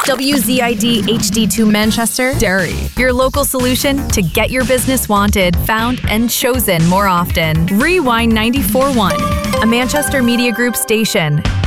WZID HD2 Manchester, Derry. Your local solution to get your business wanted, found, and chosen more often. Rewind 94.1, a Manchester Media Group station.